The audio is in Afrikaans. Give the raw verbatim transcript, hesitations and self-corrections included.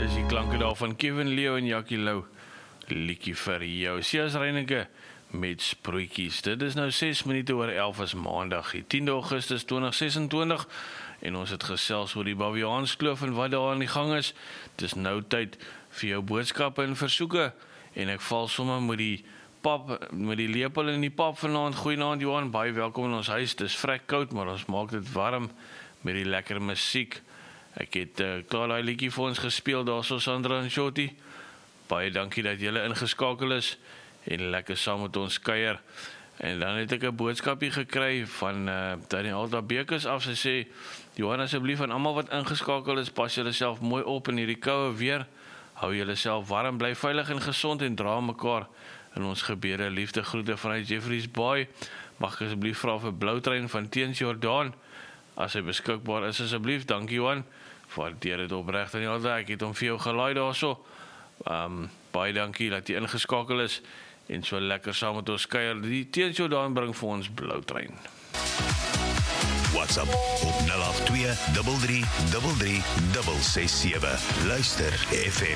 dis die klanke daar van Kevin Leo en Jackie Lou. Liedjie vir jou. Sias Reineke met Sproetjies. Dit is nou ses minute oor elf is maandag, die tiende Augustus twintig sesentwintig en ons het gesels oor die Baviaanskloof en wat daar aan die gang is. Dis nou tyd vir jou boodskappe en versoeke en ek val sommer met die pap, met die lepel in die pap vanaand. Goeienaand Johan, baie welkom in ons huis. Dis vrek koud, maar ons maak dit warm met die lekker musiek. Ek het uh, klaar daai liedjie vir ons gespeel, daar so Sandra en Shorty. Baie dankie dat julle ingeskakel is en lekker saam met ons kuier. En dan het ek 'n boodskapie gekry van uh, Tannie Alta Bekes af. Sy sê, Johan, asseblief aan almal wat ingeskakel is, pas julle self mooi op in hierdie koue weer. Hou julle self warm, bly veilig en gesond en dra mekaar in ons gebede. Liefde groete vanuit Jeffreys Bay. Mag ek asseblief vra vir Bloutrein van Teens Jordaan, as hy beskikbaar is, asseblief. Dankie Johan, waardeer dit opreg Tannie Alta. Ek het hom vir jou gelaai daarso. Um, baie dankie dat jy ingeskakel is en so lekker saam met ons kuier. Die Teens Jordaan bring vir ons Bloutrein. WhatsApp op nul agt twee drie drie drie drie ses ses sewe. Luister F M.